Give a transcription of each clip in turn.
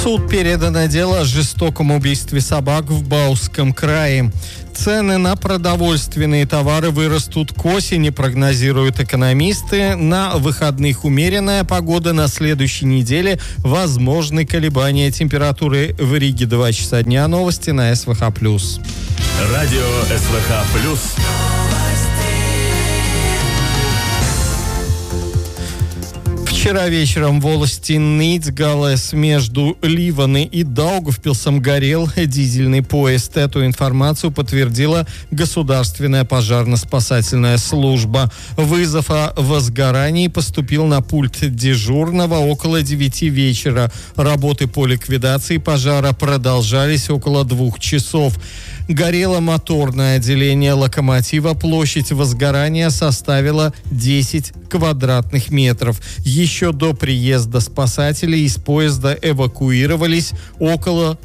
суд передано дело о жестоком убийстве собак в Бауском крае. Цены на продовольственные товары вырастут к осени, прогнозируют экономисты. На выходных умеренная погода, на следующей неделе возможны колебания температуры в Риге. 2 часа дня. Новости на СВХ+. Радио СВХ+. Вчера вечером в волости Ницгалес между Ливаны и Даугавпилсом горел дизельный поезд. Эту информацию подтвердила Государственная пожарно-спасательная служба. Вызов о возгорании поступил на пульт дежурного около 9 вечера. Работы по ликвидации пожара продолжались около 2 часов. Горело моторное отделение локомотива. Площадь возгорания составила 10 квадратных метров. Еще до приезда спасателей из поезда эвакуировались около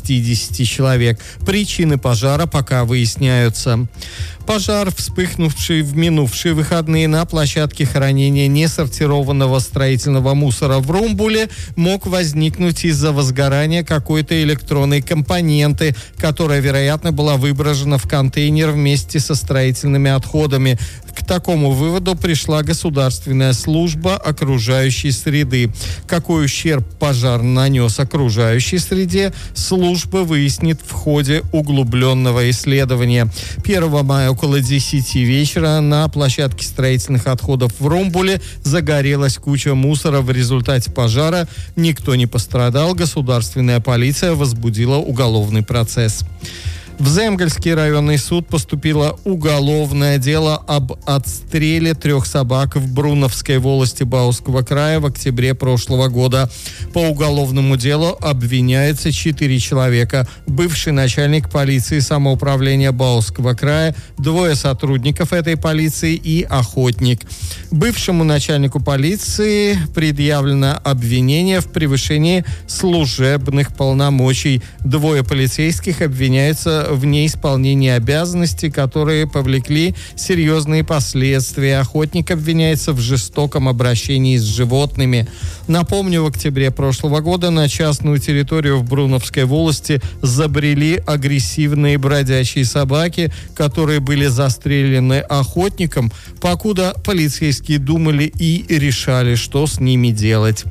60 человек. Причины пожара пока выясняются. Пожар, вспыхнувший в минувшие выходные на площадке хранения несортированного строительного мусора в Румбуле, мог возникнуть из-за возгорания какой-то электронной компоненты, которая, вероятно, была выброшена в контейнер вместе со строительными отходами. К такому выводу пришла Государственная служба окружающей среды. Какой ущерб пожар нанес окружающей среде, служба выяснит в ходе углубленного исследования. 1 мая около 10 вечера на площадке строительных отходов в Румбуле загорелась куча мусора. В результате пожара никто не пострадал. Государственная полиция возбудила уголовный процесс. В Земгальский районный суд поступило уголовное дело об отстреле 3 собак в Бруновской волости Бауского края в октябре прошлого года. По уголовному делу обвиняются 4 человека. Бывший начальник полиции самоуправления Бауского края, 2 сотрудников этой полиции и охотник. Бывшему начальнику полиции предъявлено обвинение в превышении служебных полномочий. 2 полицейских обвиняются в неисполнении обязанностей, которые повлекли серьезные последствия. Охотник обвиняется в жестоком обращении с животными. Напомню, в октябре прошлого года на частную территорию в Бруновской волости забрели агрессивные бродячие собаки, которые были застрелены охотником, покуда полицейские думали и решали, что с ними делать.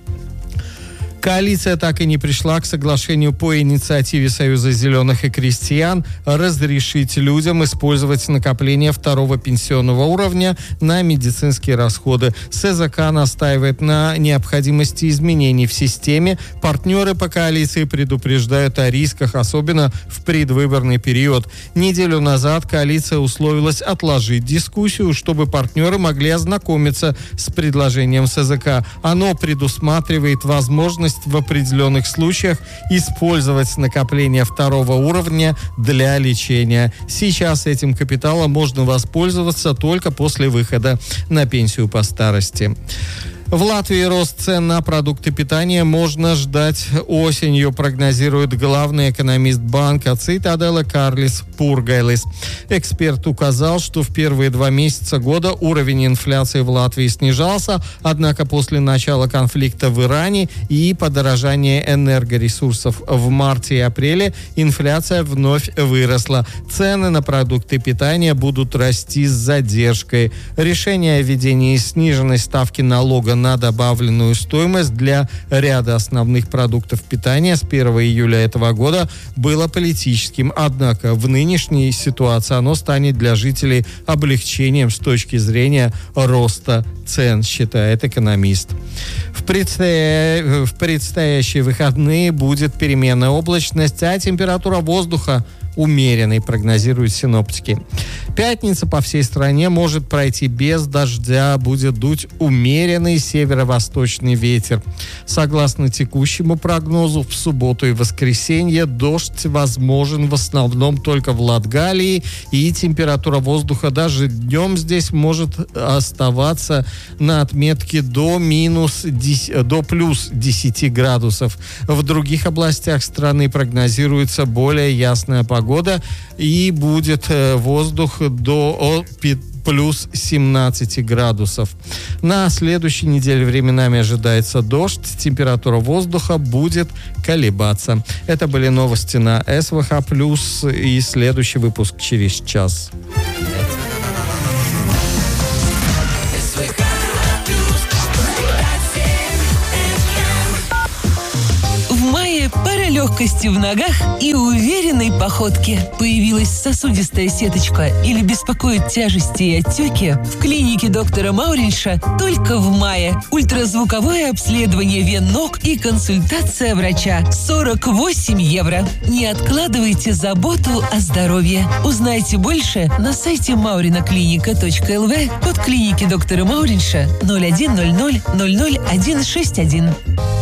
Коалиция так и не пришла к соглашению по инициативе Союза зеленых и крестьян разрешить людям использовать накопление 2-го пенсионного уровня на медицинские расходы. СЗК настаивает на необходимости изменений в системе. Партнеры по коалиции предупреждают о рисках, особенно в предвыборный период. Неделю назад коалиция условилась отложить дискуссию, чтобы партнеры могли ознакомиться с предложением СЗК. Оно предусматривает возможность в определенных случаях использовать накопление 2-го уровня для лечения. Сейчас этим капиталом можно воспользоваться только после выхода на пенсию по старости. В Латвии рост цен на продукты питания можно ждать осенью, прогнозирует главный экономист банка Цитаделе Карлис Пургайлис. Эксперт указал, что в первые 2 месяца года уровень инфляции в Латвии снижался, однако после начала конфликта в Иране и подорожания энергоресурсов в марте и апреле инфляция вновь выросла. Цены на продукты питания будут расти с задержкой. Решение о введении сниженной ставки налога на добавленную стоимость для ряда основных продуктов питания с 1 июля этого года было политическим. Однако в нынешней ситуации оно станет для жителей облегчением с точки зрения роста цен, считает экономист. В предстоящие выходные будет переменная облачность, а температура воздуха умеренной, прогнозируют синоптики. Пятница по всей стране может пройти без дождя, будет дуть умеренный северо-восточный ветер. Согласно текущему прогнозу, в субботу и воскресенье дождь возможен в основном только в Латгалии, и температура воздуха даже днем здесь может оставаться на отметке до плюс 10 градусов. В других областях страны прогнозируется более ясная погода и будет воздух до плюс 17 градусов. На следующей неделе временами ожидается дождь, температура воздуха будет колебаться. Это были новости на СВХ+, и следующий выпуск через час. Пара легкости в ногах и уверенной походке. Появилась сосудистая сеточка или беспокоит тяжести и отеки? В клинике доктора Мауринша только в мае. Ультразвуковое обследование вен ног и консультация врача. 48 евро. Не откладывайте заботу о здоровье. Узнайте больше на сайте maurinaклиника.lv, код клиники доктора Мауринша 0100 00161.